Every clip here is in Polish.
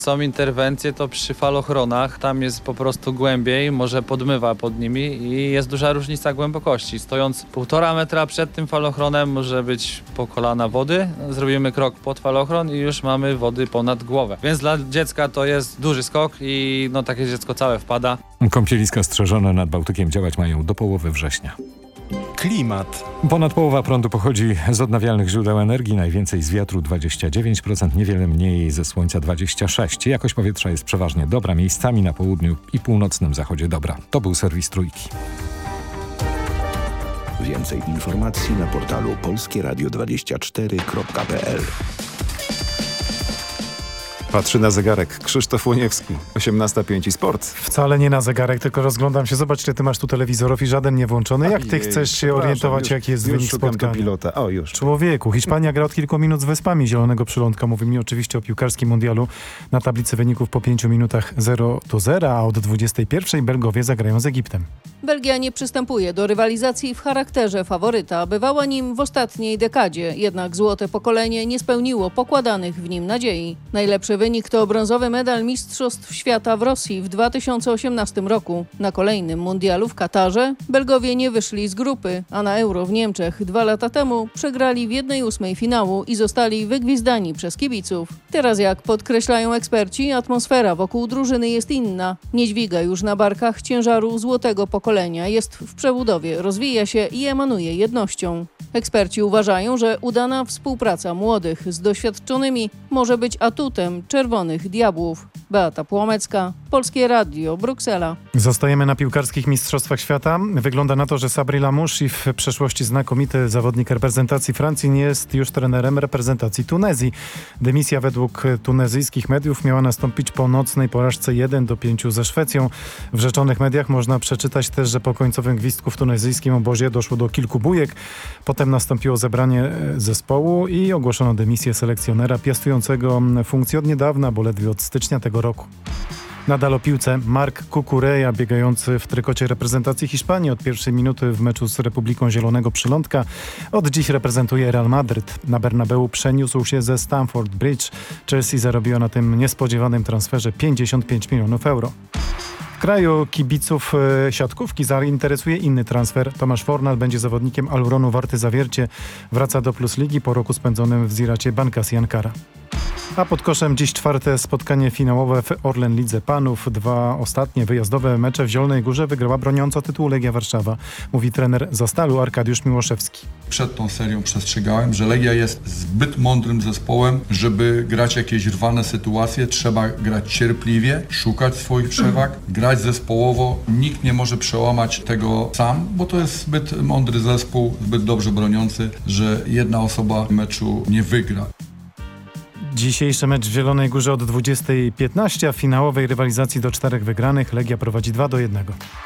Są interwencje to przy falochronach, tam jest po prostu głębiej, może podmywa pod nimi i jest duża różnica głębokości. Stojąc 1,5 metra przed tym falochronem może być po kolana wody, zrobimy krok pod falochron i już mamy wody ponad głowę. Więc dla dziecka to jest duży skok i takie dziecko całe wpada. Kąpieliska strzeżone nad Bałtykiem działać mają do połowy września. Klimat. Ponad połowa prądu pochodzi z odnawialnych źródeł energii, najwięcej z wiatru 29%, niewiele mniej ze słońca 26%. Jakość powietrza jest przeważnie dobra, miejscami na południu i północnym zachodzie dobra. To był serwis Trójki. Więcej informacji na portalu polskieradio24.pl. Patrzy na zegarek Krzysztof Łoniewski, 18:05 i sport. Wcale nie na zegarek, tylko rozglądam się. Zobacz, czy ty masz tu telewizorów i żaden nie włączony. Jak ty chcesz się orientować, jaki jest wynik spotkania? Pilota. O, już. Człowieku, Hiszpania gra od kilku minut z Wyspami Zielonego Przylądka. Mówimy oczywiście o piłkarskim mundialu. Na tablicy wyników po 5 minutach 0-0, a od 21 Belgowie zagrają z Egiptem. Belgia nie przystępuje do rywalizacji w charakterze faworyta. Bywała nim w ostatniej dekadzie, jednak złote pokolenie nie spełniło pokładanych w nim nadziei. Najlepszy wynik to brązowy medal Mistrzostw Świata w Rosji w 2018 roku. Na kolejnym mundialu w Katarze Belgowie nie wyszli z grupy, a na Euro w Niemczech 2 lata temu przegrali w 1/8 finału i zostali wygwizdani przez kibiców. Teraz, jak podkreślają eksperci, atmosfera wokół drużyny jest inna. Nie dźwiga już na barkach ciężaru złotego pokolenia, jest w przebudowie, rozwija się i emanuje jednością. Eksperci uważają, że udana współpraca młodych z doświadczonymi może być atutem Czerwonych Diabłów. Beata Płomecka, Polskie Radio, Bruksela. Zostajemy na piłkarskich mistrzostwach świata. Wygląda na to, że Sabri Lamouchi, w przeszłości znakomity zawodnik reprezentacji Francji, nie jest już trenerem reprezentacji Tunezji. Dymisja według tunezyjskich mediów miała nastąpić po nocnej porażce 1-5 ze Szwecją. W rzeczonych mediach można przeczytać też, że po końcowym gwizdku w tunezyjskim obozie doszło do kilku bujek. Potem nastąpiło zebranie zespołu i ogłoszono dymisję selekcjonera piastującego funkcję od niedawna, bo ledwie od stycznia tego roku. Nadal o piłce. Marc Cucurella, biegający w trykocie reprezentacji Hiszpanii od pierwszej minuty w meczu z Republiką Zielonego Przylądka, od dziś reprezentuje Real Madryt. Na Bernabeu przeniósł się ze Stamford Bridge. Chelsea zarobiła na tym niespodziewanym transferze 55 milionów euro. W kraju kibiców siatkówki zainteresuje inny transfer. Tomasz Fornal będzie zawodnikiem Aluronu Warty Zawiercie. Wraca do Plus Ligi po roku spędzonym w Ziracie Bankasi Ankara. A pod koszem dziś 4. spotkanie finałowe w Orlen Lidze Panów. 2 ostatnie wyjazdowe mecze w Zielonej Górze wygrała broniąca tytułu Legia Warszawa. Mówi trener Zastalu Arkadiusz Miłoszewski. Przed tą serią przestrzegałem, że Legia jest zbyt mądrym zespołem, żeby grać jakieś rwane sytuacje. Trzeba grać cierpliwie, szukać swoich przewag, grać zespołowo. Nikt nie może przełamać tego sam, bo to jest zbyt mądry zespół, zbyt dobrze broniący, że jedna osoba meczu nie wygra. Dzisiejszy mecz w Zielonej Górze od 20:15, a w finałowej rywalizacji do 4 wygranych Legia prowadzi 2-1.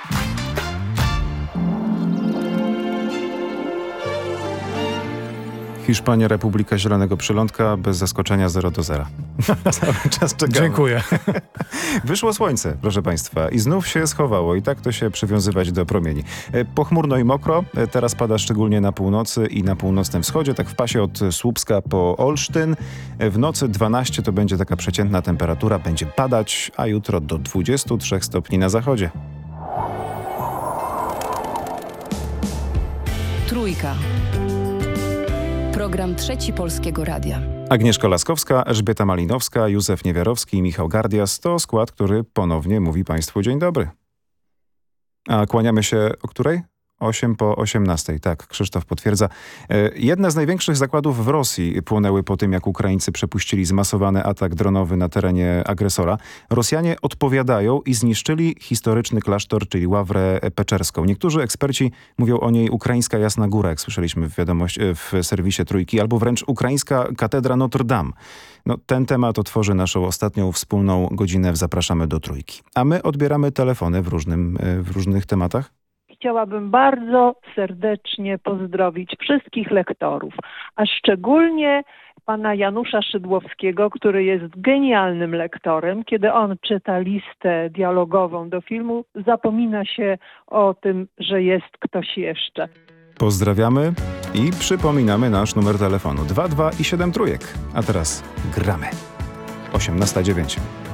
Hiszpania, Republika Zielonego Przylądka, bez zaskoczenia 0-0. Cały czas czekamy. Dziękuję. Wyszło słońce, proszę Państwa, i znów się schowało i tak to się przywiązywać do promieni. Pochmurno i mokro, teraz pada szczególnie na północy i na północnym wschodzie, tak w pasie od Słupska po Olsztyn. W nocy 12 to będzie taka przeciętna temperatura, będzie padać, a jutro do 23 stopni na zachodzie. Trójka. Program Trzeci Polskiego Radia. Agnieszka Laskowska, Elżbieta Malinowska, Józef Niewiarowski i Michał Gardias to skład, który ponownie mówi Państwu dzień dobry. A kłaniamy się o której? 8 po 18, tak, Krzysztof potwierdza. Jedne z największych zakładów w Rosji płonęły po tym, jak Ukraińcy przepuścili zmasowany atak dronowy na terenie agresora. Rosjanie odpowiadają i zniszczyli historyczny klasztor, czyli ławrę peczerską. Niektórzy eksperci mówią o niej ukraińska Jasna Góra, jak słyszeliśmy w serwisie Trójki, albo wręcz ukraińska katedra Notre Dame. No, ten temat otworzy naszą ostatnią wspólną godzinę w Zapraszamy do Trójki. A my odbieramy telefony w różnych tematach. Chciałabym bardzo serdecznie pozdrowić wszystkich lektorów, a szczególnie pana Janusza Szydłowskiego, który jest genialnym lektorem. Kiedy on czyta listę dialogową do filmu, zapomina się o tym, że jest ktoś jeszcze. Pozdrawiamy i przypominamy nasz numer telefonu 22 i 7 trójek. A teraz gramy. 18:09.